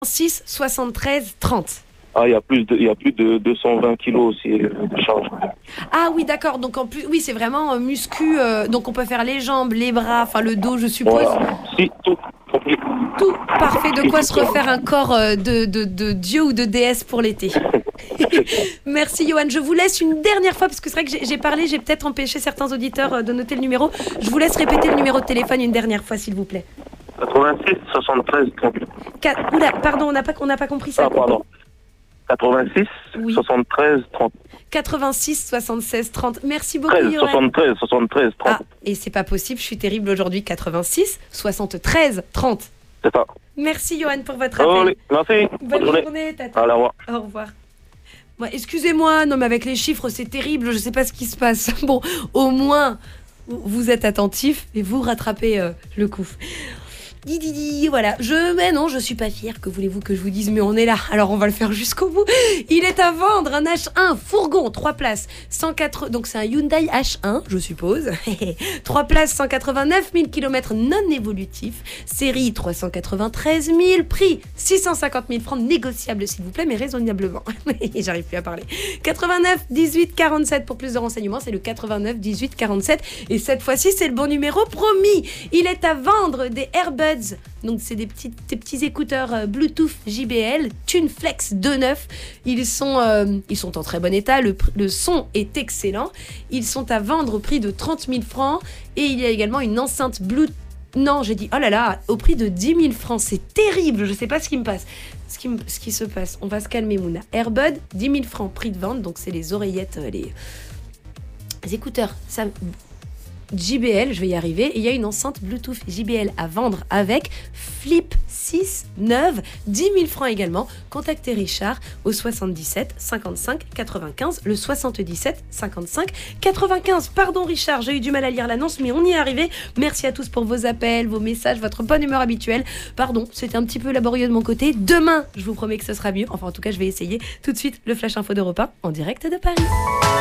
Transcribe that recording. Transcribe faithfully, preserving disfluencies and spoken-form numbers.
six soixante-treize trente. Ah, il y a plus de, il y a plus de deux cent vingt kilos aussi euh, de charge. Ah oui, d'accord. Donc en plus, oui, c'est vraiment euh, muscu. euh, donc on peut faire les jambes, les bras, enfin le dos, je suppose. Voilà. Si, tout compris. Tout parfait. De quoi se refaire un corps euh, de, de, de dieu ou de déesse pour l'été. Merci Johan. Je vous laisse une dernière fois, parce que c'est vrai que j'ai, j'ai parlé, j'ai peut-être empêché certains auditeurs euh, de noter le numéro. Je vous laisse répéter le numéro de téléphone une dernière fois, s'il vous plaît. quatre-vingt-six soixante-treize trente. Quatre- Oula, pardon, on n'a pas, on n'a pas compris ça. Ah, pardon. quatre-vingt-six Oui. soixante-treize trente. quatre-vingt-six soixante-seize trente. Merci beaucoup treize, Johan. soixante-treize, soixante-treize, trente. Ah, et c'est pas possible, je suis terrible aujourd'hui. quatre-vingt-six soixante-treize trente. C'est ça. Merci Johan pour votre Oh, appel. allez, merci. Bonne, Bonne journée. journée, tata. Allez, au revoir. Au revoir. Moi, excusez-moi, non mais avec les chiffres c'est terrible, je sais pas ce qui se passe. Bon, au moins vous êtes attentif et vous rattrapez euh, le coup. Di, di, di, voilà, je, mais non, je suis pas fière, que voulez-vous que je vous dise, mais on est là, alors on va le faire jusqu'au bout. Il est à vendre, un H un, fourgon, trois places, cent quatre, donc c'est un Hyundai H un, je suppose, trois places, cent quatre-vingt-neuf mille kilomètres non évolutifs, série trois cent quatre-vingt-treize mille, prix six cent cinquante mille francs, négociable s'il vous plaît, mais raisonnablement, j'arrive plus à parler. quatre-vingt-neuf dix-huit quarante-sept pour plus de renseignements, c'est le quatre-vingt-neuf dix-huit quarante-sept, et cette fois-ci c'est le bon numéro, promis. Il est à vendre des Airbuds. Donc c'est des petits, des petits écouteurs euh, Bluetooth J B L TuneFlex deux neuf. Ils sont, euh, ils sont en très bon état, le, le son est excellent. Ils sont à vendre au prix de trente mille francs et il y a également une enceinte Bluetooth. Non, j'ai dit, oh là là, au prix de dix mille francs, c'est terrible, je sais pas ce qui me passe. Ce qui, me, ce qui se passe, on va se calmer Mouna. Airbud, dix mille francs, prix de vente, donc c'est les oreillettes, les, les écouteurs, ça... J B L, je vais y arriver, et il y a une enceinte Bluetooth J B L à vendre avec Flip six neuf, dix mille francs également. Contactez Richard au soixante-dix-sept cinquante-cinq quatre-vingt-quinze, le soixante-dix-sept cinquante-cinq quatre-vingt-quinze. Pardon Richard, j'ai eu du mal à lire l'annonce, mais on y est arrivé. Merci à tous pour vos appels, vos messages, votre bonne humeur habituelle. Pardon, c'était un petit peu laborieux de mon côté. Demain, je vous promets que ce sera mieux. Enfin, en tout cas, je vais essayer. Tout de suite, le Flash Info d'Europe un en direct de Paris.